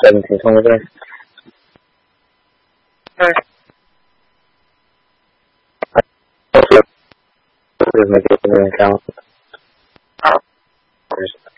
cần thì không có được mấy cái cao